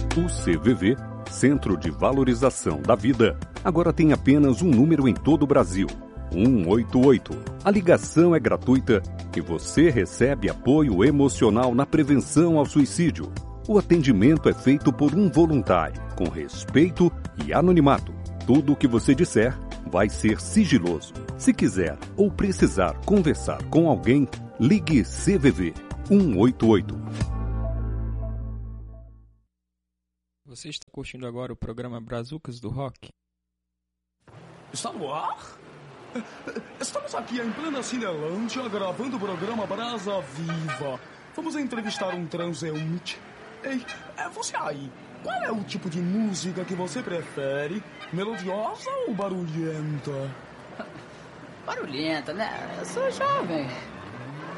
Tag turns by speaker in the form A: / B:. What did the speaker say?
A: O CVV, Centro de Valorização da Vida, agora tem apenas um número em todo o Brasil: 188. A ligação é gratuita e você recebe apoio emocional na prevenção ao suicídio. O atendimento é feito por um voluntário, com respeito e anonimato. Tudo o que você disser vai ser sigiloso. Se quiser ou precisar conversar com alguém, ligue CVV 188.
B: Você está curtindo agora o programa Brazucas do Rock?
C: Está no ar? Estamos aqui em plena Cinelândia gravando o programa Brasa Viva. Vamos entrevistar um transeunte. Ei, você aí, qual é o tipo de música que você prefere? Melodiosa ou barulhenta?
D: Barulhenta, né? Eu sou jovem.